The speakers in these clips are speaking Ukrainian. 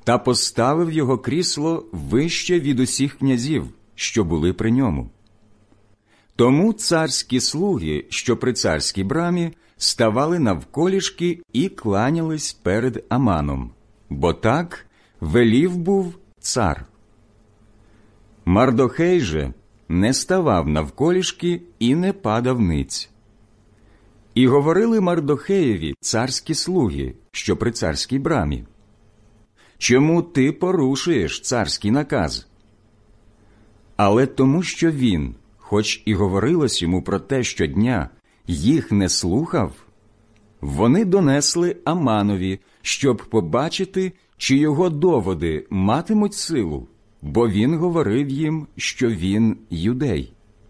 та поставив його крісло вище від усіх князів, що були при ньому. Тому царські слуги, що при царській брамі, ставали навколішки і кланялись перед Аманом, бо так велів був цар. Мардохей же не ставав навколішки і не падав ниць. І говорили Мардохеєві царські слуги, що при царській брамі: «Чому ти порушуєш царський наказ?» Але тому, що він, хоч і говорилось йому про те щодня, їх не слухав, вони донесли Аманові, щоб побачити, чи його доводи матимуть силу, бо він говорив їм, що він юдей.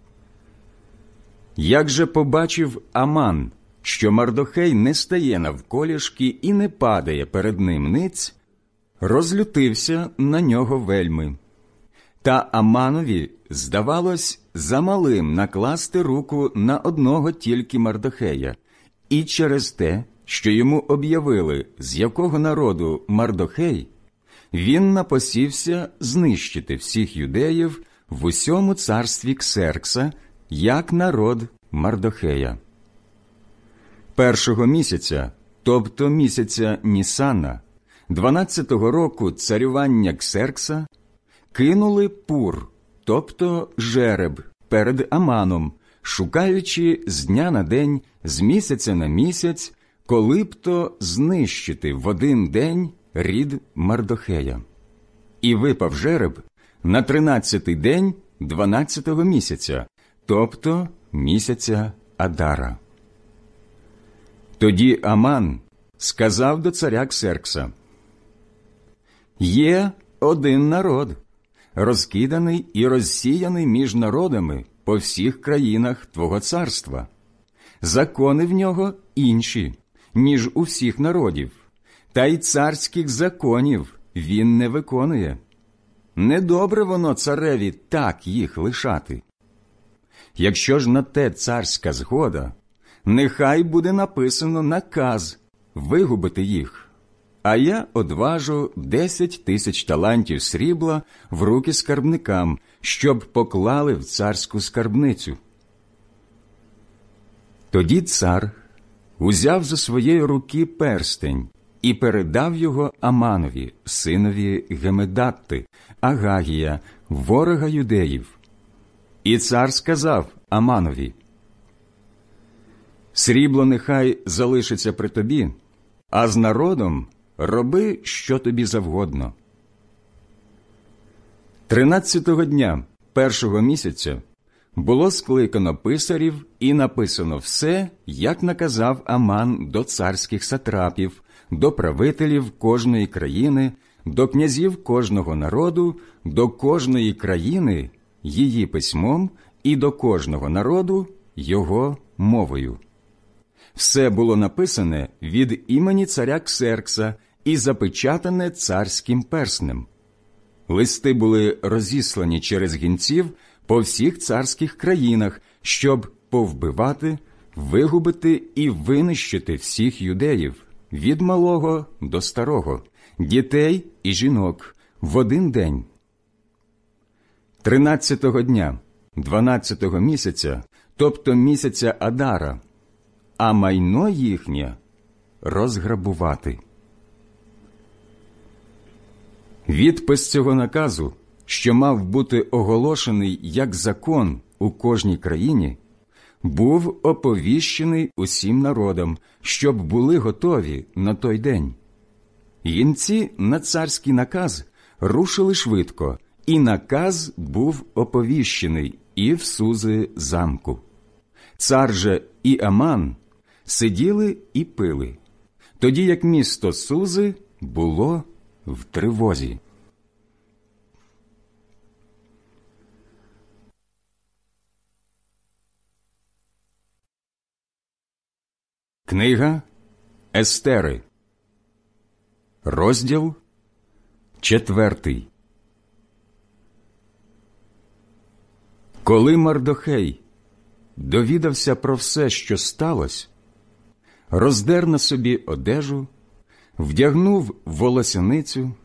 Як же побачив Аман, що Мардохей не стає навколішки і не падає перед ним ниць, розлютився на нього вельми. Та Аманові здавалось замалим накласти руку на одного тільки Мардохея, і через те, що йому об'явили, з якого народу Мардохей, він напосівся знищити всіх юдеїв в усьому царстві Ксеркса, як народ Мардохея. Першого місяця, тобто місяця Нісана, 12-го року царювання Ксеркса, кинули пур, тобто жереб, перед Аманом, шукаючи з дня на день, з місяця на місяць, коли б то знищити в один день рід Мардохея. І випав жереб на 13-й день 12-го місяця, тобто місяця Адара. Тоді Аман сказав до царя Ксеркса: «Є один народ, розкиданий і розсіяний між народами по всіх країнах твого царства. Закони в нього інші, ніж у всіх народів, та й царських законів він не виконує. Недобре воно цареві так їх лишати. Якщо ж на те царська згода, нехай буде написано наказ вигубити їх, а я одважу 10 000 талантів срібла в руки скарбникам, щоб поклали в царську скарбницю». Тоді цар узяв зі своєї руки перстень і передав його Аманові, синові Гемедатти, Агагія, ворога юдеїв. І цар сказав Аманові: «Срібло нехай залишиться при тобі, а з народом роби, що тобі завгодно». 13-го дня першого місяця було скликано писарів і написано все, як наказав Аман до царських сатрапів, до правителів кожної країни, до князів кожного народу, до кожної країни її письмом і до кожного народу його мовою. Все було написане від імені царя Ксеркса і запечатане царським перснем. Листи були розіслані через гінців по всіх царських країнах, щоб повбивати, вигубити і винищити всіх юдеїв, від малого до старого, дітей і жінок, в один день. 13-го дня 12-го місяця, тобто місяця Адара, а майно їхнє розграбувати. Відпис цього наказу, що мав бути оголошений як закон у кожній країні, був оповіщений усім народам, щоб були готові на той день. Гінці на царський наказ рушили швидко, і наказ був оповіщений і в Сузи замку. Цар же і Аман сиділи і пили, тоді як місто Сузи було в тривозі. Книга Естери, розділ 4. Коли Мардохей довідався про все, що сталося, роздер на собі одежу, вдягнув волосяницю,